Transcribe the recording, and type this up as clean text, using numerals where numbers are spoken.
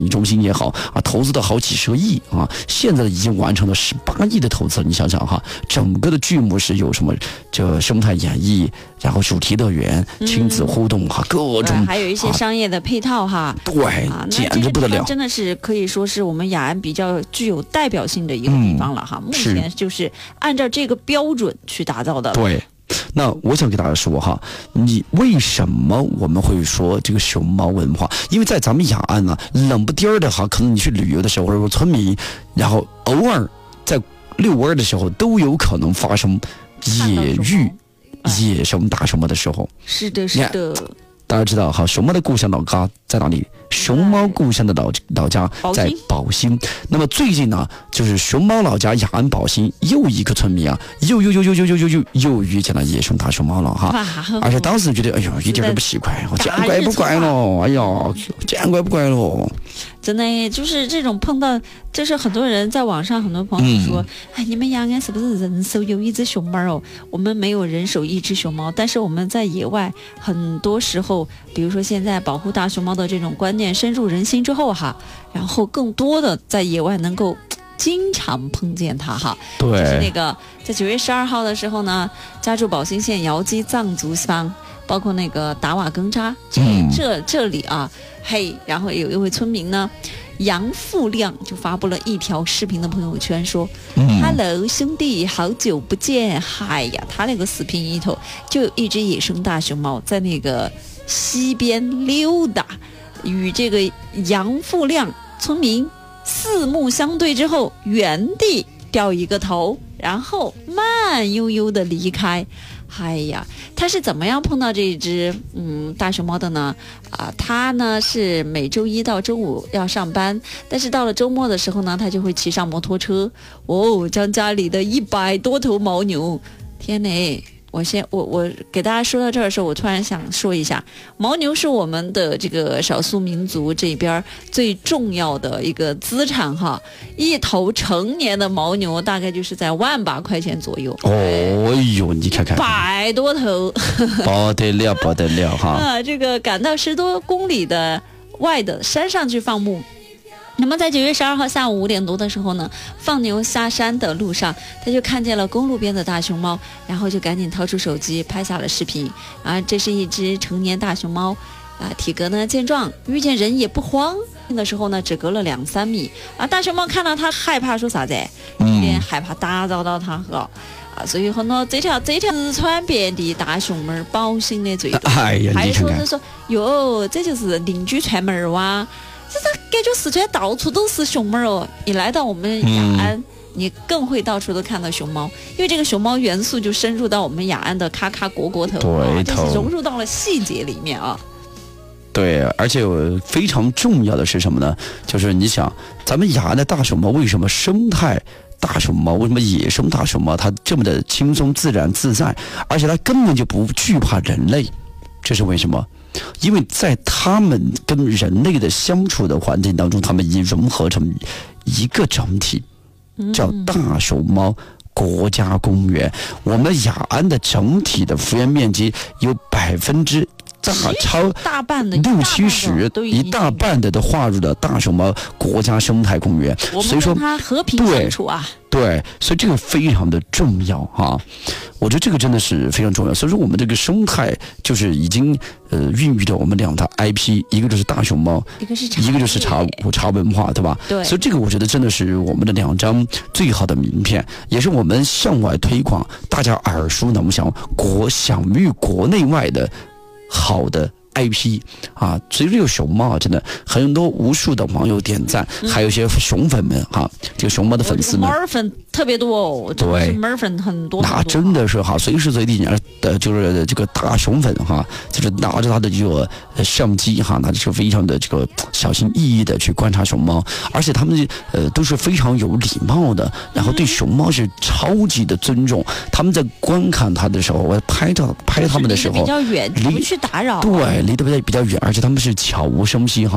中心也好啊，投资了好几十个亿啊，现在已经完成了18亿的投资了。你想想哈，整个的剧目是有什么这生态演绎，然后主题乐园、亲子互动哈，各种还有一些商业的配套哈， 对，简直不得了， 真的是可以说是我们雅安比较具有代表性的一个地方了哈。目前就是按照这个标准去打造的。 对。那我想给大家说哈，你为什么我们会说这个熊猫文化？因为在咱们雅安啊，冷不丁的哈，可能你去旅游的时候，或者说村民，然后偶尔在遛弯的时候，都有可能发生野遇野生大熊猫的时候。 是的，是的。 大家知道哈，熊猫的故乡老家在哪里？熊猫故乡的老家在宝兴。那么最近呢，就是熊猫老家雅安宝兴又一个村民啊，又遇见了野生大熊猫了哈。而且当时觉得，哎呦，一点都不奇怪，见怪不怪喽，哎呀，见怪不怪喽。 真的就是这种碰到，就是很多人在网上，很多朋友说，哎，你们雅安是不是人手有一只熊猫哦？我们没有人手一只熊猫，但是我们在野外很多时候，比如说现在保护大熊猫的这种观念深入人心之后哈，然后更多的在野外能够经常碰见它哈。 对， 就是那个在9月12号的时候呢，家住宝兴县瑶基藏族乡，包括那个达瓦更扎这里啊，嘿，然后有一位村民呢，杨富亮就发布了一条视频的朋友圈说，Hello 兄弟，好久不见。嗨呀，他那个视频里头就有一只野生大熊猫在那个溪边溜达，与这个杨富亮村民四目相对之后，原地掉一个头，然后慢悠悠的离开。哎呀，他是怎么样碰到这只大熊猫的呢？他呢是每周一到周五要上班，但是到了周末的时候呢，他就会骑上摩托车，将家里的100多头牦牛，天哪！我给大家说到这儿的时候，我突然想说一下，牦牛是我们的这个少数民族这边最重要的一个资产哈，一头成年的牦牛大概就是在1万块钱左右。 哦呦，你看看 ，100多头， 不得了哈！ 这个赶到10多公里的外的山上去放牧。那么在9月12号下午5点多的时候呢，放牛下山的路上，他就看见了公路边的大熊猫，然后就赶紧掏出手机拍下了视频。这是一只成年大熊猫，体格呢健壮，遇见人也不慌。的时候呢，只隔了2-3米。大熊猫看到它害怕，说啥子？有点害怕打扰到它呵。所以很多这条四川遍地大熊猫宝兴的最多。 哎呀， 还有人说，哟，这就是邻居串门哇。这感觉四川到处都是熊猫哦！你来到我们雅安，你更会到处都看到熊猫，因为这个熊猫元素就深入到我们雅安的咔咔果头，就是融入到了细节里面啊。 对，而且非常重要的是什么呢？就是你想，咱们雅安的大熊猫为什么生态大熊猫，为什么野生大熊猫它这么的轻松自然自在，而且它根本就不惧怕人类，这是为什么？因为在他们跟人类的相处的环境当中，他们已经融合成一个整体，叫大熊猫国家公园。我们雅安的整体的幅员面积有大半的 60%，一大半的都划入了大熊猫国家生态公园。所以说它和平相处啊。 对，所以这个非常的重要哈，我觉得这个真的是非常重要。所以说我们这个生态就是已经孕育着我们2大 IP， 一个就是大熊猫，一个就是茶文化，对吧？ 对。 所以这个我觉得真的是我们的2张最好的名片，也是我们向外推广，大家耳熟能详，享誉国内外的好的IP 啊，所以这个熊猫真的很多无数的网友点赞，还有一些熊粉们哈，这个熊猫的粉丝们， 猫粉特别多哦，对，猫粉很多， 那真的是哈，随时随地就是这个大熊粉哈，就是拿着他的这个相机哈，那就是非常的这个小心翼翼的去观察熊猫，而且他们都是非常有礼貌的，然后对熊猫是超级的尊重，他们在观看它的时候，我拍他们的时候， 离得比较远，不去打扰， 对，离得比较远，而且他们是悄无声息哈。